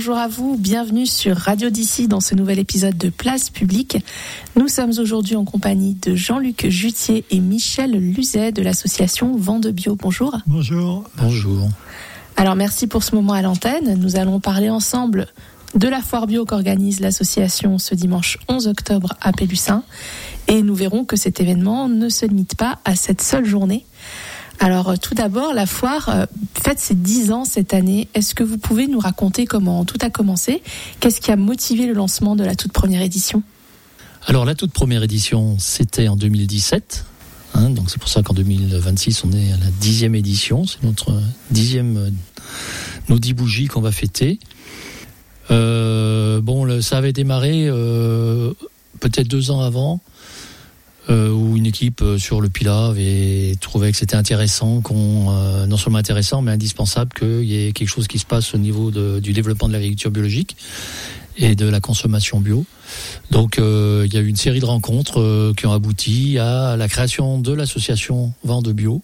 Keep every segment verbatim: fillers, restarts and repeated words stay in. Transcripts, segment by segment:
bonjour à vous, bienvenue sur Radio D'ici dans ce nouvel épisode de Place Publique. Nous sommes aujourd'hui en compagnie de Jean-Luc Jutier et Michel Luzet de l'association Vent de Bio. Bonjour. Bonjour. Bonjour. Alors merci pour ce moment à l'antenne. Nous allons parler ensemble de la foire bio qu'organise l'association ce dimanche onze octobre à Pélussin. Et nous verrons que cet événement ne se limite pas à cette seule journée. Alors tout d'abord, la foire euh, fête ses dix ans cette année. Est-ce que vous pouvez nous raconter comment tout a commencé ? Qu'est-ce qui a motivé le lancement de la toute première édition ? Alors la toute première édition, c'était en deux mille dix-sept. Hein, donc c'est pour ça qu'en deux mille vingt-six, on est à la dixième édition. C'est notre dixième, euh, nos dix bougies qu'on va fêter. Euh, bon, le, ça avait démarré euh, peut-être deux ans avant. Euh, où une équipe euh, sur le Pilat avait trouvé que c'était intéressant, qu'on, euh, non seulement intéressant, mais indispensable qu'il y ait quelque chose qui se passe au niveau de, du développement de l'agriculture biologique et de la consommation bio. Donc euh, il y a eu une série de rencontres euh, qui ont abouti à la création de l'association Vent de Bio.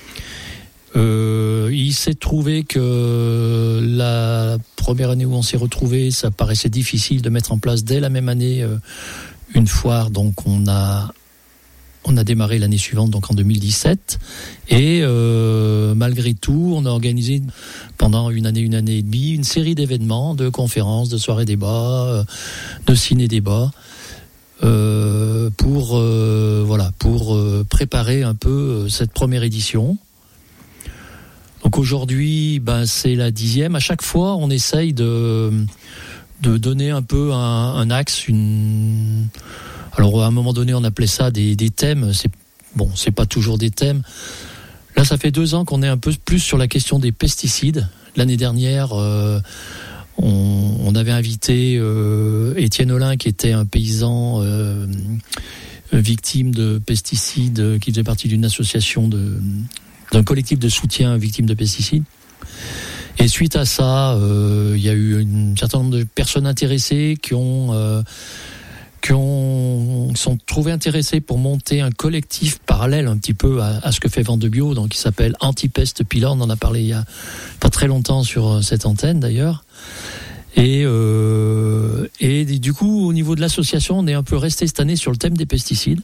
Euh, il s'est trouvé que la première année où on s'est retrouvés, ça paraissait difficile de mettre en place dès la même année euh, une foire, donc on a On a démarré l'année suivante, donc en deux mille dix-sept, et euh, malgré tout, on a organisé pendant une année, une année et demie, une série d'événements, de conférences, de soirées débats, euh, de ciné-débats, euh, pour euh, voilà, pour euh, préparer un peu euh, cette première édition. Donc aujourd'hui, ben c'est la dixième. À chaque fois, on essaye de de donner un peu un, un axe, une Alors à un moment donné, on appelait ça des, des thèmes. C'est bon, c'est pas toujours des thèmes. Là, ça fait deux ans qu'on est un peu plus sur la question des pesticides. L'année dernière, euh, on, on avait invité euh, Étienne Olin, qui était un paysan euh, victime de pesticides, qui faisait partie d'une association de d'un collectif de soutien aux victimes de pesticides. Et suite à ça, euh, il y a eu un certain nombre de personnes intéressées qui ont euh, qui ont, sont trouvés intéressés pour monter un collectif parallèle un petit peu à, à ce que fait Vent de Bio, donc qui s'appelle Antipeste Pilat. On en a parlé il y a pas très longtemps sur cette antenne d'ailleurs. Et, euh, et du coup, au niveau de l'association, on est un peu resté cette année sur le thème des pesticides.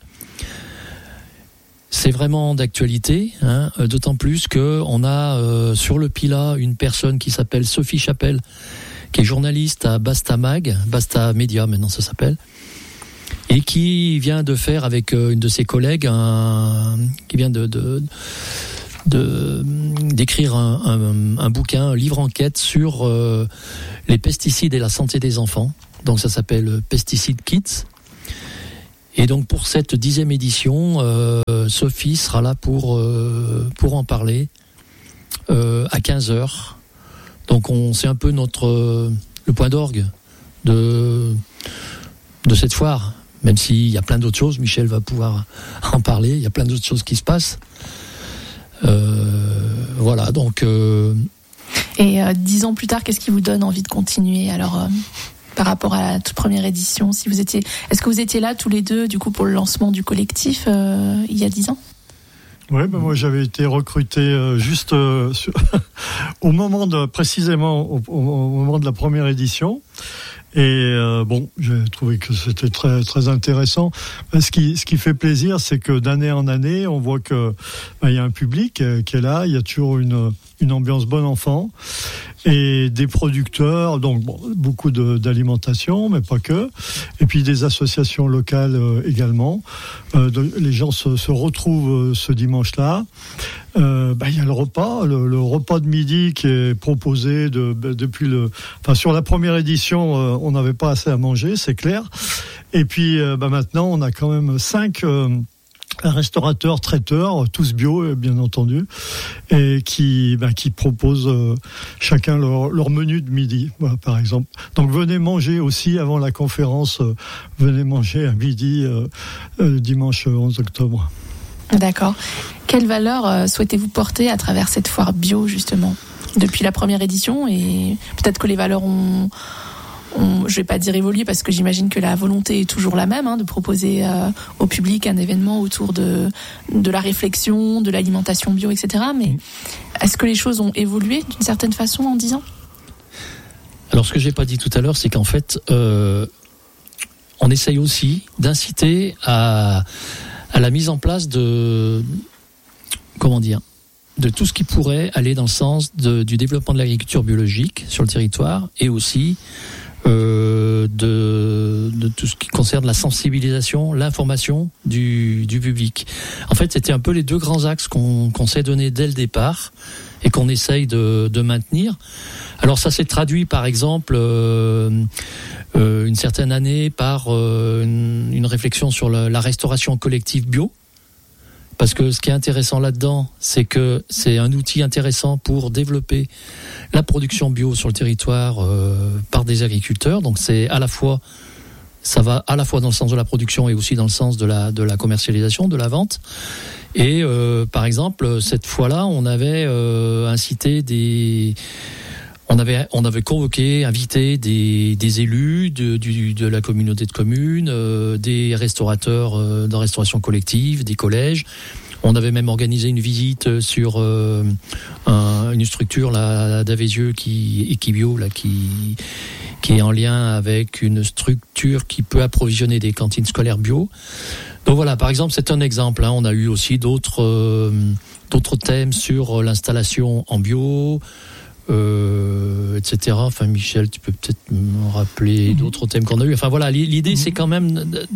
C'est vraiment d'actualité, hein, d'autant plus qu'on a euh, sur le Pilat une personne qui s'appelle Sophie Chapelle, qui est journaliste à Basta Mag, Basta Média maintenant ça s'appelle, et qui vient de faire avec une de ses collègues un, qui vient de, de, de d'écrire un, un, un bouquin, un livre enquête sur euh, les pesticides et la santé des enfants. Donc ça s'appelle Pesticide Kids. Et donc pour cette dixième édition, euh, Sophie sera là pour euh, pour en parler euh, à quinze heures. Donc on c'est un peu notre euh, le point d'orgue de de cette foire. Même s'il y a plein d'autres choses, Michel va pouvoir en parler, il y a plein d'autres choses qui se passent. Euh, voilà, donc... Euh... Et euh, dix ans plus tard, qu'est-ce qui vous donne envie de continuer alors euh, par rapport à la toute première édition, si vous étiez, est-ce que vous étiez là tous les deux, du coup, pour le lancement du collectif euh, il y a dix ans ? Oui, ben moi j'avais été recruté euh, juste euh, sur, au moment de, précisément au, au, au moment de la première édition. Et euh, bon, j'ai trouvé que c'était très très intéressant. Ce qui ce qui fait plaisir, c'est que d'année en année, on voit que ben, il y a un public euh, qui est là. Il y a toujours une une ambiance bon enfant et des producteurs, donc bon, beaucoup de, d'alimentation, mais pas que. Et puis des associations locales euh, également. Euh, de, les gens se, se retrouvent euh, ce dimanche-là. Euh, bah, il y a le repas, le, le repas de midi qui est proposé de, de, depuis le. Enfin, sur la première édition, euh, on n'avait pas assez à manger, c'est clair. Et puis, euh, bah, maintenant, on a quand même cinq. Euh, restaurateurs, traiteurs, tous bio, bien entendu, et qui, ben, qui proposent euh, chacun leur, leur menu de midi, voilà, par exemple. Donc venez manger aussi avant la conférence, euh, venez manger à midi euh, euh, dimanche onze octobre. D'accord. Quelle valeur euh, souhaitez-vous porter à travers cette foire bio, justement, depuis la première édition, et peut-être que les valeurs ont... On, je vais pas dire évoluer parce que j'imagine que la volonté est toujours la même, hein, de proposer euh, au public un événement autour de de la réflexion, de l'alimentation bio, et cetera. Mais est-ce que les choses ont évolué d'une certaine façon en dix ans ? Alors, ce que j'ai pas dit tout à l'heure, c'est qu'en fait, euh, on essaye aussi d'inciter à, à la mise en place de, comment dire, de tout ce qui pourrait aller dans le sens de, du développement de l'agriculture biologique sur le territoire, et aussi euh, de, de tout ce qui concerne la sensibilisation, l'information du, du public. En fait, c'était un peu les deux grands axes qu'on, qu'on s'est donnés dès le départ et qu'on essaye de, de maintenir. Alors ça s'est traduit par exemple euh, euh, une certaine année par euh, une, une réflexion sur la, la restauration collective bio. Parce que ce qui est intéressant là-dedans, c'est que c'est un outil intéressant pour développer la production bio sur le territoire euh, par des agriculteurs. Donc c'est à la fois, ça va à la fois dans le sens de la production et aussi dans le sens de la de la commercialisation, de la vente. Et euh, par exemple, cette fois-là, on avait euh, incité des On avait, on avait convoqué, invité des, des élus de, du, de la communauté de communes, euh, des restaurateurs euh, de restauration collective, des collèges. On avait même organisé une visite sur euh, un, une structure là d'Avézieux qui Equibio là qui qui est en lien avec une structure qui peut approvisionner des cantines scolaires bio. Donc voilà, par exemple, c'est un exemple. Hein. On a eu aussi d'autres euh, d'autres thèmes sur l'installation en bio. Euh, et cetera. Enfin, Michel, tu peux peut-être me rappeler mmh. d'autres thèmes qu'on a eu. Enfin voilà, l'idée mmh. c'est quand même de,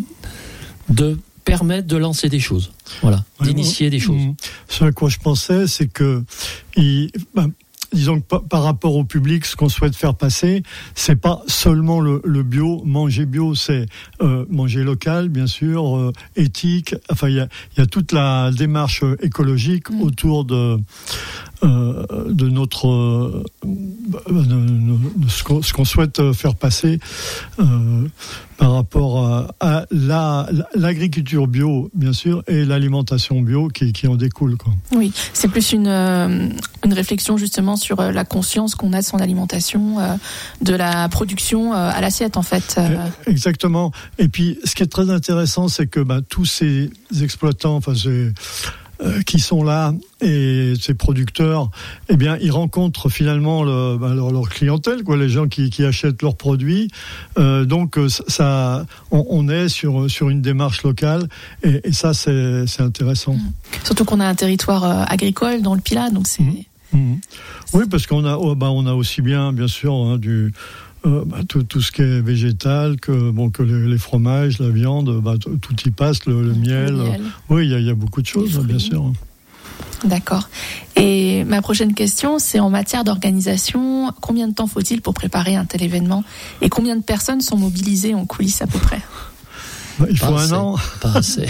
de permettre de lancer des choses, voilà, ouais, d'initier ouais. des choses. Mmh. Ce à quoi je pensais, c'est que il, ben, disons que par, par rapport au public, ce qu'on souhaite faire passer, c'est pas seulement le, le bio, manger bio, c'est euh, manger local, bien sûr, euh, éthique. Enfin, il y a, il y a toute la démarche écologique mmh. autour de Euh, de notre euh, de, de, de ce, qu'on, ce qu'on souhaite faire passer euh, par rapport à, à la, l'agriculture bio, bien sûr, et l'alimentation bio qui, qui en découle, quoi. Oui, c'est plus une, euh, une réflexion justement sur la conscience qu'on a de son alimentation, euh, de la production euh, à l'assiette, en fait. Euh. Exactement. Et puis, ce qui est très intéressant, c'est que bah, tous ces exploitants, enfin, c'est Euh, qui sont là et ces producteurs, eh bien, ils rencontrent finalement le, ben, leur, leur clientèle, quoi, les gens qui, qui achètent leurs produits. Euh, donc, ça, on, on est sur sur une démarche locale et, et ça, c'est, c'est intéressant. Mmh. Surtout qu'on a un territoire euh, agricole dans le Pilat, donc c'est. Mmh. Mmh. Oui, parce qu'on a, oh, ben, on a aussi bien, bien sûr, hein, du Euh, bah, tout, tout ce qui est végétal, que bon, que les, les fromages, la viande, bah, tout, tout y passe, le, le, le miel. miel. Oui, il y, y a beaucoup de choses, hein, bien sûr. D'accord. Et ma prochaine question, c'est en matière d'organisation. Combien de temps faut-il pour préparer un tel événement ? Et combien de personnes sont mobilisées en coulisses à peu près ? Bah, il faut pas un assez, an. Pas assez.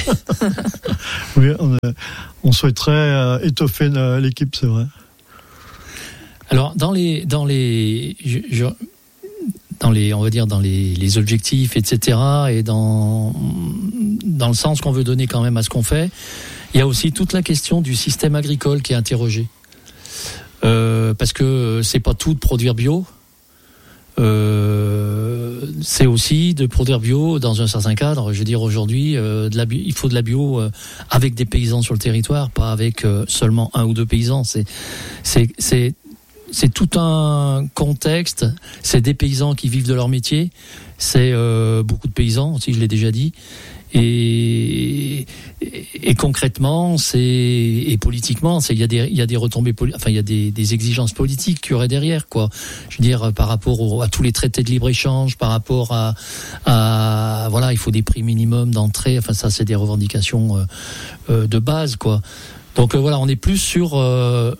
Oui, on, a, on souhaiterait euh, étoffer l'équipe, c'est vrai. Alors, dans les, dans les, je, je, dans les, on va dire dans les, les objectifs, et cetera, et dans dans le sens qu'on veut donner quand même à ce qu'on fait, il y a aussi toute la question du système agricole qui est interrogée, euh, parce que c'est pas tout de produire bio. Euh, c'est aussi de produire bio dans un certain cadre. Je veux dire, aujourd'hui, euh, de la bio, il faut de la bio euh, avec des paysans sur le territoire, pas avec euh, seulement un ou deux paysans. C'est, c'est, c'est, c'est tout un contexte. C'est des paysans qui vivent de leur métier. C'est euh, beaucoup de paysans, aussi, je l'ai déjà dit. Et, et, et concrètement, c'est et politiquement, c'est il y a des il y a des retombées, enfin il y a des, des exigences politiques qu'il y aurait derrière, quoi. Je veux dire, par rapport au, à tous les traités de libre échange, par rapport à, à voilà, il faut des prix minimums d'entrée. Enfin ça, c'est des revendications euh, euh, de base, quoi. Donc euh, voilà, on est plus sur euh,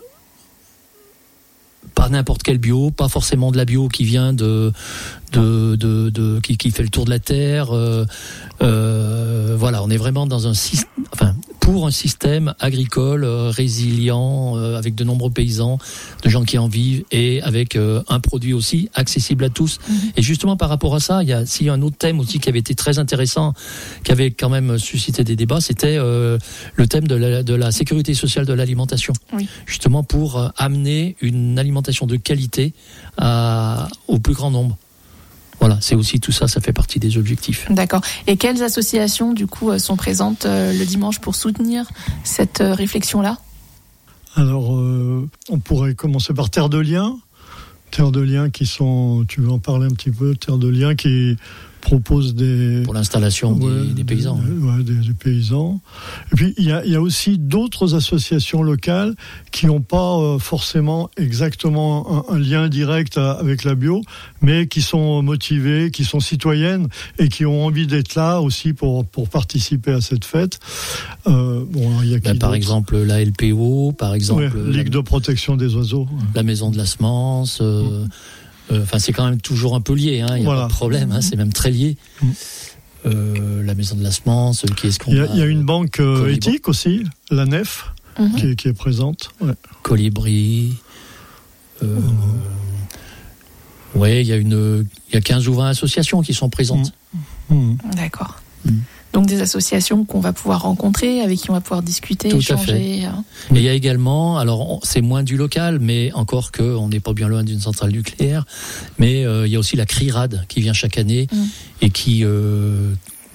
pas n'importe quel bio, pas forcément de la bio qui vient de de de, de qui, qui fait le tour de la terre. Euh, euh, voilà, on est vraiment dans un système, enfin pour un système agricole euh, résilient, euh, avec de nombreux paysans, de gens qui en vivent, et avec euh, un produit aussi accessible à tous. Mmh. Et justement par rapport à ça, il y a s'il y a un autre thème aussi qui avait été très intéressant, qui avait quand même suscité des débats, c'était euh, le thème de la, de la sécurité sociale de l'alimentation. Oui. Justement pour euh, amener une alimentation de qualité à, au plus grand nombre. Voilà, c'est aussi tout ça, ça fait partie des objectifs. D'accord. Et quelles associations, du coup, sont présentes le dimanche pour soutenir cette réflexion-là ? Alors, euh, on pourrait commencer par Terre de Liens, Terre de Liens qui sont, tu veux en parler un petit peu, Terre de Liens qui propose des... Pour l'installation ouais, des, des paysans. Des, ouais, des, des paysans. Et puis, il y a, il y a aussi d'autres associations locales qui n'ont pas euh, forcément exactement un, un lien direct à, avec la bio, mais qui sont motivées, qui sont citoyennes et qui ont envie d'être là aussi pour, pour participer à cette fête. Euh, bon, il y a ben, par exemple, la L P O, par exemple... Ouais, Ligue la, de protection des oiseaux. La Maison de la Semence... Euh, mmh. Enfin, euh, c'est quand même toujours un peu lié, hein. Il n'y a voilà. pas de problème, hein. C'est même très lié. Mmh. Euh, la Maison de la Semence, qui est-ce qu'on il y a, a Il y a une banque euh, éthique aussi, la Nef, mmh. qui, est, qui est présente. Ouais. Colibri. Euh, mmh. Oui, il y a une, il y a quinze ou vingt associations qui sont présentes. Mmh. D'accord. Mmh. Donc des associations qu'on va pouvoir rencontrer, avec qui on va pouvoir discuter, tout échanger. À fait. Et il y a également, alors c'est moins du local, mais encore que on n'est pas bien loin d'une centrale nucléaire, mais euh, il y a aussi la CRIRAD qui vient chaque année mmh. et qui euh,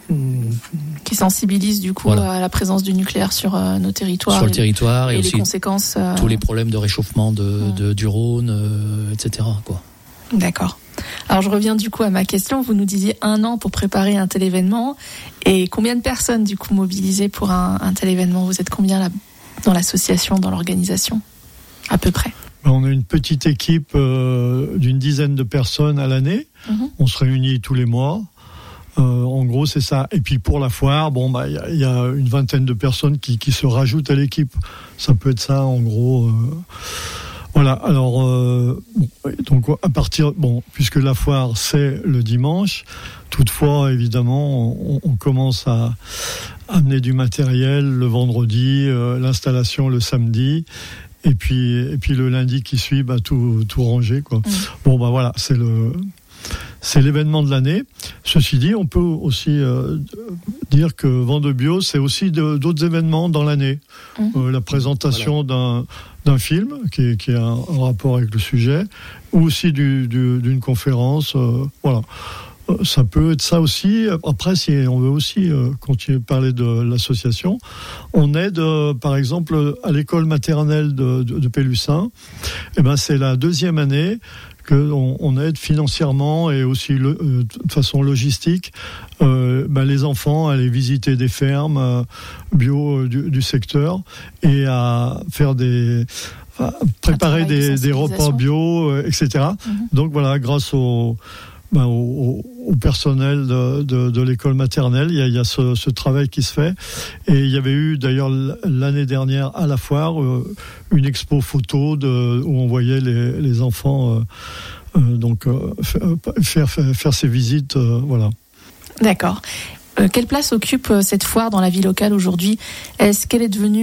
qui sensibilise du coup voilà. à la présence du nucléaire sur euh, nos territoires, sur le territoire et, et aussi les conséquences, euh... tous les problèmes de réchauffement de, mmh. de du Rhône, euh, et cetera quoi. D'accord. Alors je reviens du coup à ma question. Vous nous disiez un an pour préparer un tel événement. Et combien de personnes du coup mobilisées pour un, un tel événement ? Vous êtes combien là, dans l'association, dans l'organisation ? À peu près. On a une petite équipe euh, d'une dizaine de personnes à l'année. Mmh. On se réunit tous les mois. Euh, en gros, c'est ça. Et puis pour la foire, bon, bah, il y, y a une vingtaine de personnes qui, qui se rajoutent à l'équipe. Ça peut être ça, en gros. Euh... Voilà, alors, euh, donc à partir, bon, puisque la foire c'est le dimanche, toutefois, évidemment, on, on commence à amener du matériel le vendredi, euh, l'installation le samedi, et puis, et puis le lundi qui suit, bah, tout, tout ranger, quoi. Mmh. Bon, bah voilà, c'est le, c'est l'événement de l'année. Ceci dit, on peut aussi euh, dire que Vent Bio, c'est aussi de, d'autres événements dans l'année. Mmh. Euh, la présentation voilà. d'un d'un film qui, est, qui a un, un rapport avec le sujet, ou aussi du, du, d'une conférence. Euh, voilà. Euh, ça peut être ça aussi. Après, si on veut aussi euh, continuer de parler de l'association, on aide, euh, par exemple, à l'école maternelle de, de, de Pélussin. Eh ben, c'est la deuxième année qu'on on aide financièrement et aussi le, euh, de façon logistique euh, ben les enfants à aller visiter des fermes euh, bio euh, du, du secteur et à faire des enfin, préparer des, des repas bio, euh, et cetera. Mm-hmm. Donc voilà, grâce au Ben, au, au personnel de, de, de l'école maternelle, il y a, il y a ce, ce travail qui se fait. Et il y avait eu d'ailleurs l'année dernière à la foire euh, une expo photo de, où on voyait les, les enfants euh, euh, donc euh, faire, faire faire ces visites, euh, voilà. D'accord. Euh, quelle place occupe cette foire dans la vie locale aujourd'hui ? Est-ce qu'elle est devenue